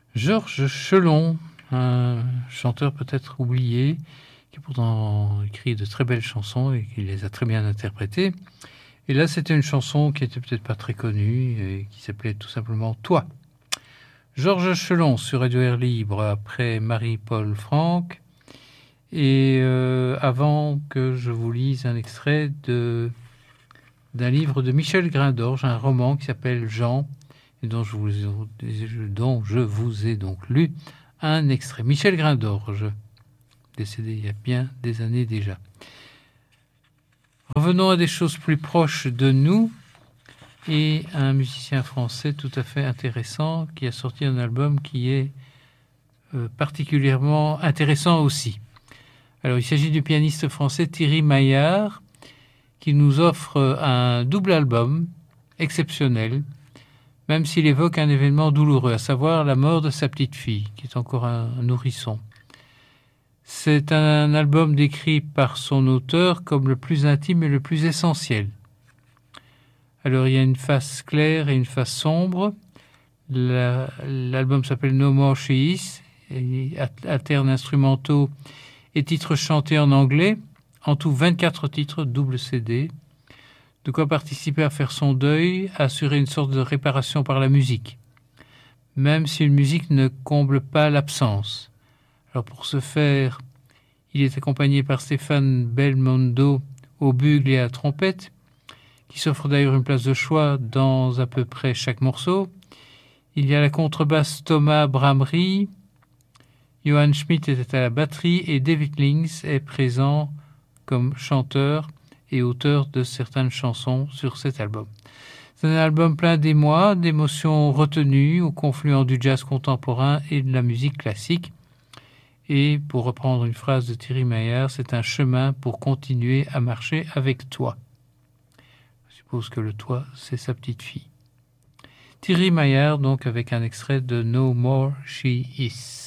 Georges Chelon, un chanteur peut-être oublié, qui a pourtant écrit de très belles chansons et qui les a très bien interprétées. Et là, c'était une chanson qui était peut-être pas très connue et qui s'appelait tout simplement « Toi ». Georges Chelon sur Radio Air Libre après Marie-Paul Franck. Et avant que je vous lise un extrait d'un livre de Michel Grindorge, un roman qui s'appelle Jean, et dont je vous ai donc lu un extrait. Michel Grindorge, décédé il y a bien des années déjà. Revenons à des choses plus proches de nous et un musicien français tout à fait intéressant qui a sorti un album qui est particulièrement intéressant aussi. Alors, il s'agit du pianiste français Thierry Maillard qui nous offre un double album exceptionnel, même s'il évoque un événement douloureux, à savoir la mort de sa petite fille, qui est encore un nourrisson. C'est un album décrit par son auteur comme le plus intime et le plus essentiel. Alors, il y a une face claire et une face sombre. L'album s'appelle No More She Is, et alterne instrumentaux et titres chantés en anglais. En tout, 24 titres, double CD. De quoi participer à faire son deuil, à assurer une sorte de réparation par la musique, même si une musique ne comble pas l'absence. Alors pour ce faire, il est accompagné par Stéphane Belmondo au bugle et à la trompette, qui s'offre d'ailleurs une place de choix dans à peu près chaque morceau. Il y a la contrebasse Thomas Bramery, Johann Schmidt était à la batterie et David Lynx est présent comme chanteur et auteur de certaines chansons sur cet album. C'est un album plein d'émoi, d'émotions retenues au confluent du jazz contemporain et de la musique classique. Et pour reprendre une phrase de Thierry Maillard, c'est un chemin pour continuer à marcher avec toi. Je suppose que le toi, c'est sa petite fille. Thierry Maillard, donc, avec un extrait de No More She Is.